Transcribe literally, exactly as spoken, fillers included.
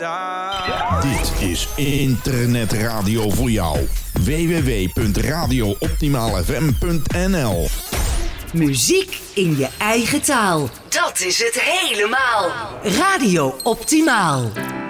Dit is internetradio voor jou. w w w punt radio optimaal f m punt n l. Muziek in je eigen taal. Dat is het helemaal. Radio Optimaal.